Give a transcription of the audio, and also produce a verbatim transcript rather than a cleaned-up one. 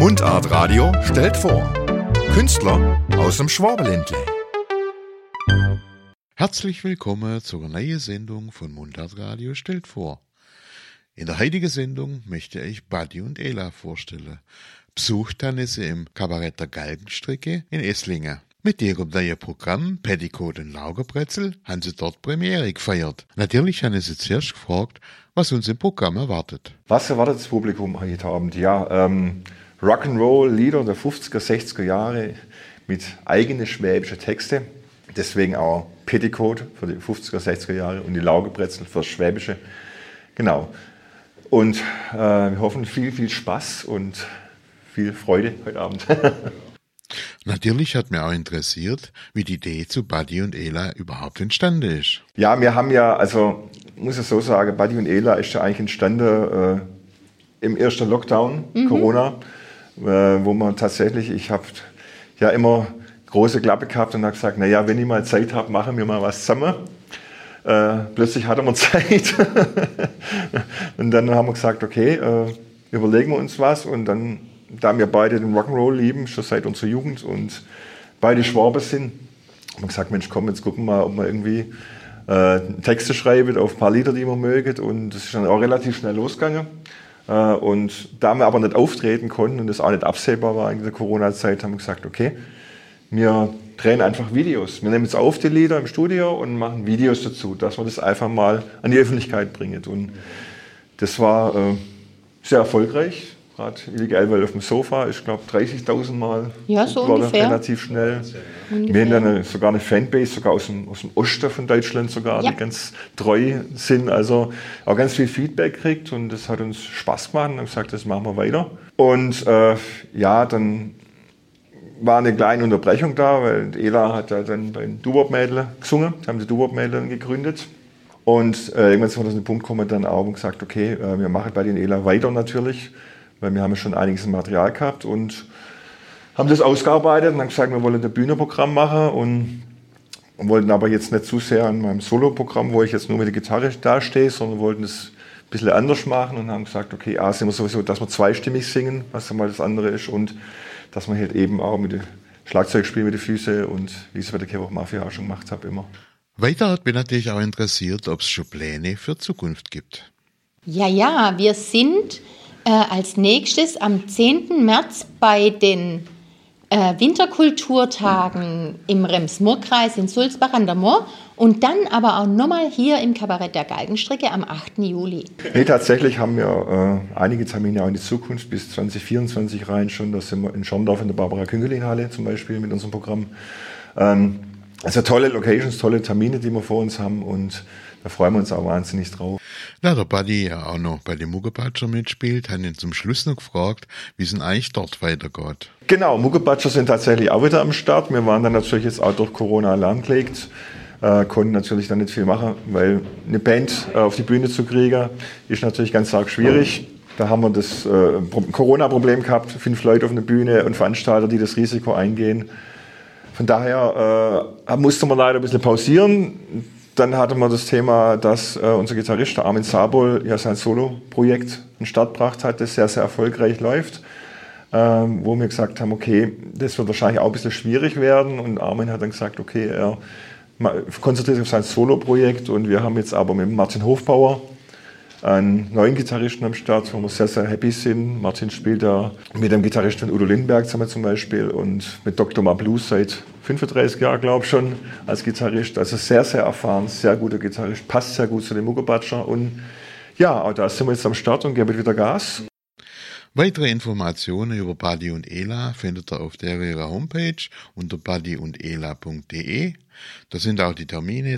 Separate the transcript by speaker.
Speaker 1: Mundart Radio stellt vor. Künstler aus dem Schwabenländle.
Speaker 2: Herzlich willkommen zur neuen Sendung von Mundart Radio stellt vor. In der heutigen Sendung möchte ich Buddy und Ela vorstellen. Besucht haben sie im Kabarett der Galgenstricke in Esslingen. Mit ihrem neuen Programm Petticoat und Laugenbrezel haben sie dort Premiere gefeiert. Natürlich haben sie zuerst gefragt, was uns im Programm erwartet.
Speaker 3: Was erwartet das Publikum heute Abend? Ja, ähm, Rock'n'Roll-Lieder der fünfziger, sechziger Jahre mit eigenen schwäbischen Texten. Deswegen auch Petticoat für die fünfziger, sechziger Jahre und die Laugenbrezel für das Schwäbische. Genau. Und äh, wir hoffen viel, viel Spaß und viel Freude heute Abend.
Speaker 2: Natürlich hat mich auch interessiert, wie die Idee zu Buddy und Ela überhaupt entstanden ist.
Speaker 3: Ja, wir haben ja, also muss ich so sagen, Buddy und Ela ist ja eigentlich entstanden äh, im ersten Lockdown, mhm. Corona, äh, wo man tatsächlich, ich habe ja immer große Klappe gehabt und habe gesagt, naja, wenn ich mal Zeit habe, machen wir mal was zusammen. Äh, plötzlich hatten wir Zeit und dann haben wir gesagt, okay, äh, überlegen wir uns was und dann, da wir beide den Rock'n'Roll lieben, schon seit unserer Jugend und beide Schwaben sind, haben wir gesagt, Mensch, komm, jetzt gucken wir mal, ob wir irgendwie äh, Texte schreiben auf ein paar Lieder, die wir mögen, und das ist dann auch relativ schnell losgegangen. Äh, und da wir aber nicht auftreten konnten und das auch nicht absehbar war in der Corona-Zeit, haben wir gesagt, okay, wir drehen einfach Videos. Wir nehmen jetzt auf die Lieder im Studio und machen Videos dazu, dass wir das einfach mal an die Öffentlichkeit bringen. Und das war äh, sehr erfolgreich. Gerade Illegal Welt auf dem Sofa ist, glaube ich, dreißigtausend Mal.
Speaker 4: Ja, so
Speaker 3: war
Speaker 4: ungefähr.
Speaker 3: Relativ schnell.
Speaker 4: Ungefähr.
Speaker 3: Wir haben dann eine, sogar eine Fanbase, sogar aus dem, aus dem Osten von Deutschland, sogar, ja. die ganz treu sind. Also auch ganz viel Feedback kriegt und das hat uns Spaß gemacht und haben gesagt, das machen wir weiter. Und äh, ja, dann war eine kleine Unterbrechung da, weil Ela hat ja dann bei den Doo-Wop-Mädel gesungen, haben die Doo-Wop-Mädel gegründet. Und äh, irgendwann sind wir an den Punkt gekommen, dann auch und gesagt, okay, äh, wir machen bei den Ela weiter natürlich, weil wir haben ja schon einiges Material gehabt und haben das ausgearbeitet und haben gesagt, wir wollen ein Bühnenprogramm machen und, und wollten aber jetzt nicht zu sehr an meinem Solo-Programm, wo ich jetzt nur mit der Gitarre dastehe, sondern wollten es ein bisschen anders machen und haben gesagt, okay, A, sind wir sowieso, dass wir zweistimmig singen, was einmal das andere ist, und dass man halt eben auch mit dem Schlagzeug spielt mit den Füßen und wie ich es bei der Kevo Mafia auch schon gemacht habe immer.
Speaker 2: Weiter hat mich natürlich auch interessiert, ob es schon Pläne für Zukunft gibt.
Speaker 4: Ja, ja, wir sind äh, als nächstes am zehnten März bei den äh, Winterkulturtagen im Rems-Murr-Kreis in Sulzbach an der Moor und dann aber auch nochmal hier im Kabarett der Galgenstricke am achten Juli.
Speaker 3: Nee, tatsächlich haben wir äh, einige Termine auch in die Zukunft bis zwanzig vierundzwanzig rein schon. Da sind wir in Schorndorf in der Barbara-Küngelin-Halle zum Beispiel mit unserem Programm. Ähm, also tolle Locations, tolle Termine, die wir vor uns haben und da freuen wir uns auch wahnsinnig drauf.
Speaker 2: Da der Buddy ja auch noch bei den Muggebatscher mitspielt, haben ihn zum Schluss noch gefragt, wie es denn eigentlich dort weitergeht.
Speaker 3: Genau, Muggebatscher sind tatsächlich auch wieder am Start. Wir waren dann natürlich jetzt auch durch Corona lahmgelegt, äh, konnten natürlich dann nicht viel machen, weil eine Band äh, auf die Bühne zu kriegen, ist natürlich ganz arg schwierig. Da haben wir das äh, Corona-Problem gehabt, fünf Leute auf einer Bühne und Veranstalter, die das Risiko eingehen. Von daher äh, musste man leider ein bisschen pausieren. Dann hatten wir das Thema, dass äh, unser Gitarrist Armin Sabol ja sein Solo-Projekt in den Start gebracht hat, das sehr, sehr erfolgreich läuft. Ähm, wo wir gesagt haben, okay, das wird wahrscheinlich auch ein bisschen schwierig werden. Und Armin hat dann gesagt, okay, er konzentriert sich auf sein Solo-Projekt. Und wir haben jetzt aber mit Martin Hofbauer einen neuen Gitarristen am Start, wo wir sehr, sehr happy sind. Martin spielt da mit dem Gitarristen von Udo Lindenberg zusammen zum Beispiel und mit Doktor Ma Blues seit fünfunddreißig Jahren, glaube ich, schon als Gitarrist. Also sehr, sehr erfahren, sehr guter Gitarrist, passt sehr gut zu den Muggebatscher. Und ja, auch da sind wir jetzt am Start und geben wieder Gas.
Speaker 2: Weitere Informationen über Buddy und Ela findet ihr auf der ihrer Homepage unter buddy und ela punkt de. Da sind auch die Termine